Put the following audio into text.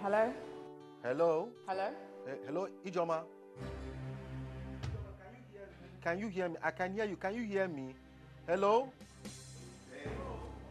Hello? Hello? Hello? Hello, Ijoma? Can you hear me? I can hear you. Can you hear me? Hello?